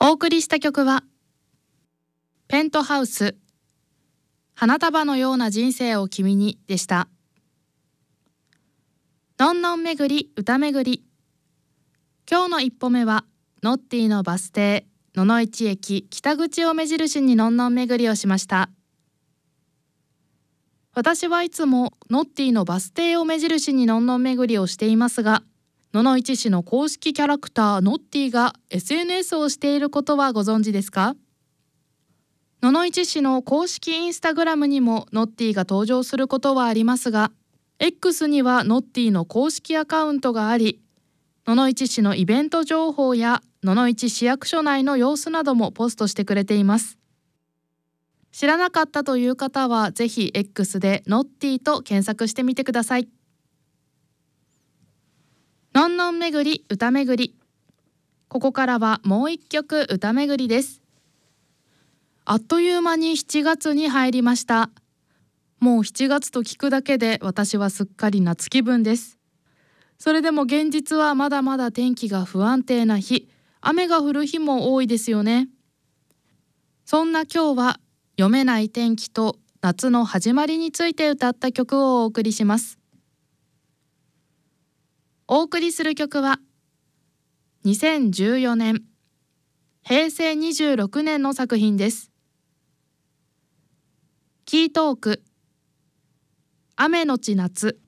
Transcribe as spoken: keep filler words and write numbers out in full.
お送りした曲はペントハウス花束のような人生を君にでした。のんのんめぐり歌めぐり、今日の一歩目はノッティのバス停野々市駅北口を目印にのんのんめぐりをしました。私はいつもノッティのバス停を目印にのんのんめぐりをしていますが、野々市市の公式キャラクターノッティが エスエヌエス をしていることはご存知ですか？野々市市の公式インスタグラムにもノッティが登場することはありますが、 X にはノッティの公式アカウントがあり、野々市市のイベント情報や野々市市役所内の様子などもポストしてくれています。知らなかったという方はぜひ X でノッティと検索してみてください。のんのんめぐり歌めぐり、ここからはもう一曲歌めぐりです。あっという間にしちがつに入りました。もうしちがつと聞くだけで私はすっかり夏気分です。それでも現実はまだまだ天気が不安定な日、雨が降る日も多いですよね。そんな今日は読めない天気と夏の始まりについて歌った曲をお送りします。お送りする曲はにせんじゅうよねんへいせいにじゅうろくねんの作品です。キートーク雨のち夏。